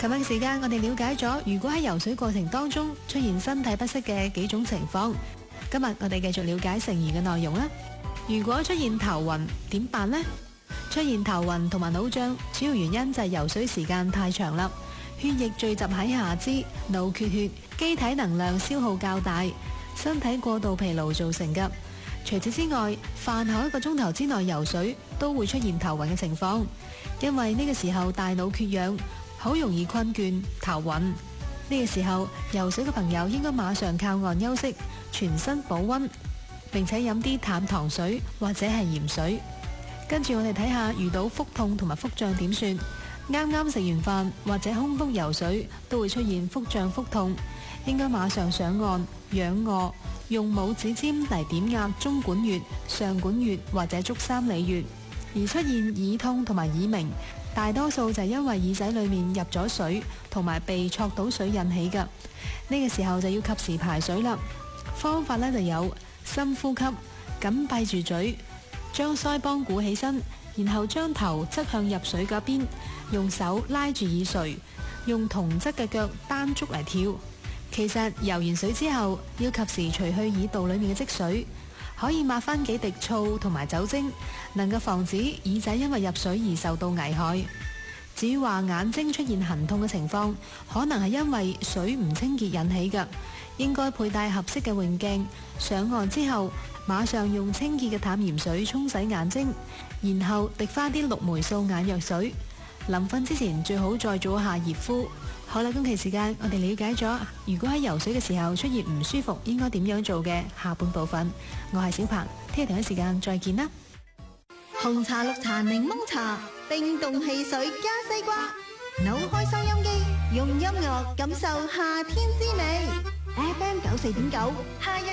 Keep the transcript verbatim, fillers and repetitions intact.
琴日嘅時間，我哋了解咗如果喺游水過程當中出現身體不適嘅幾種情況。今日我哋繼續了解剩餘嘅內容啦。如果出現頭暈點辦呢？出現頭暈同埋腦脹，主要原因就係游水時間太長啦，血液聚集喺下肢，腦缺血，機體能量消耗較大，身體過度疲勞造成嘅。除此之外，飯後一個鐘頭之內游水都會出現頭暈嘅情況，因為呢個時候大腦缺氧，好容易困倦頭暈。呢個時候游水嘅朋友應該馬上靠岸休息，全身保溫，並且飲啲淡糖水或者係鹽水。跟住我哋睇下遇到腹痛同埋腹脹點算。啱啱食完飯或者空腹游水都會出現腹脹腹痛，應該馬上上岸仰臥，用拇指尖嚟點壓中管穴、上管穴或者足三里穴。而出現耳痛同埋耳鳴，大多數就係因為耳仔裏面入咗水同埋被戳到水引起嘅。呢個時候就要及時排水啦。方法呢就有深呼吸，緊閉住嘴，將腮幫鼓起身，然後將頭側向入水嗰邊，用手拉住耳垂，用同側嘅腳單足嚟跳。其實游完水之後要及時除去耳道裏面嘅積水，可以抹翻幾滴醋同埋酒精，能夠防止耳仔因為入水而受到危害。至於話眼睛出現痕痛嘅情況，可能係因為水唔清潔引起嘅，應該佩戴合適嘅泳鏡。上岸之後馬上用清潔嘅淡鹽水沖洗眼睛，然後滴翻啲綠霉素眼藥水。臨瞓之前最好再做下熱敷。好啦，今期時間我哋了解咗如果喺游水嘅時候出現唔舒服應該點樣做嘅下半部分。我係小鵬，聽日同一時間再見啦。 紅茶、綠茶、檸檬茶，冰凍汽水加西瓜，扭開收音機，用音樂感受夏天之美。F M 九四點九，夏日